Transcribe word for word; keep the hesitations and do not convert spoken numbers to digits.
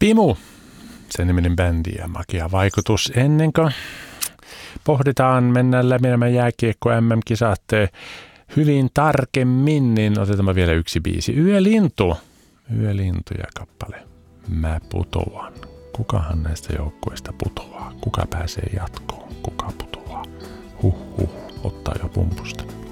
Pimu, sen niminen bändi ja makea vaikutus. Ennen kuin pohditaan, mennään läpi nämä jääkiekko M M-kisat hyvin tarkemmin, niin otetaan vielä yksi biisi. Yölintu. Yölintuja kappale. Mä putoan. Kukahan näistä joukkueista putoaa? Kuka pääsee jatkoon? Kuka putoaa? Huh huh, ottaa jo pumpusta.